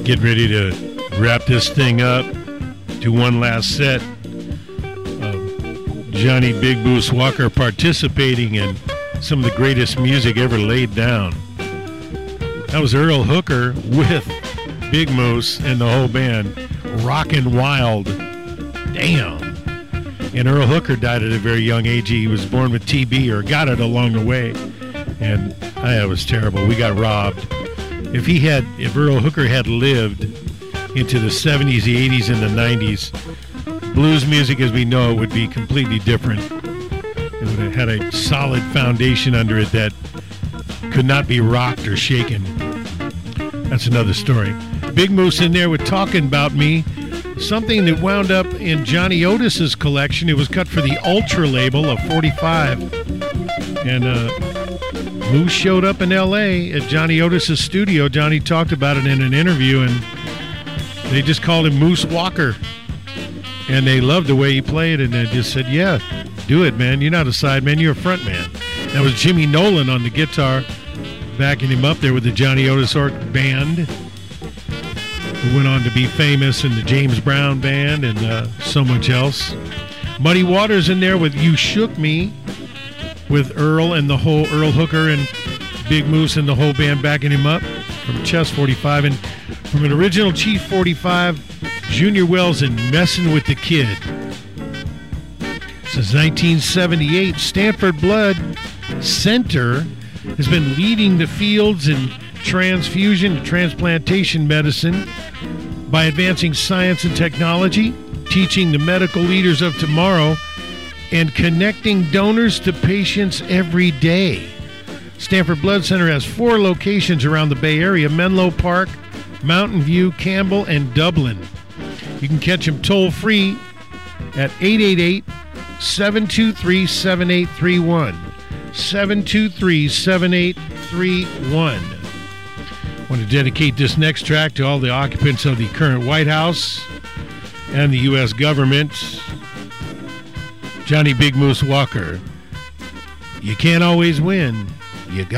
Getting ready to wrap this thing up. Do one last set of Johnny Big Moose Walker participating in some of the greatest music ever laid down. That was Earl Hooker with Big Moose and the whole band, Rockin' Wild. Damn. And Earl Hooker died at a very young age. He was born with TB or got it along the way. And it was terrible. We got robbed. If Earl Hooker had lived into the 70s, the 80s, and the 90s, blues music as we know it would be completely different. It would have had a solid foundation under it that could not be rocked or shaken. That's another story. Big Moose in there with Talking About Me, something that wound up in Johnny Otis's collection. It was cut for the Ultra label of 45. And Moose showed up in L.A. at Johnny Otis's studio. Johnny talked about it in an interview, and they just called him Moose Walker. And they loved the way he played, and they just said, yeah, do it, man. You're not a side man, you're a front man. That was Jimmy Nolan on the guitar, backing him up there with the Johnny Otis Band, who went on to be famous in the James Brown Band and so much else. Muddy Waters in there with You Shook Me, with Earl and the whole Earl Hooker and Big Moose and the whole band backing him up from Chess 45. And from an original Chief 45, Junior Wells and Messin' with the Kid. Since 1978, Stanford Blood Center has been leading the fields in transfusion and transplantation medicine by advancing science and technology, teaching the medical leaders of tomorrow, and connecting donors to patients every day. Stanford Blood Center has 4 locations around the Bay Area: Menlo Park, Mountain View, Campbell, and Dublin. You can catch them toll-free at 888-723-7831. 723-7831. I want to dedicate this next track to all the occupants of the current White House and the U.S. government. Johnny Big Moose Walker. You can't always win. You got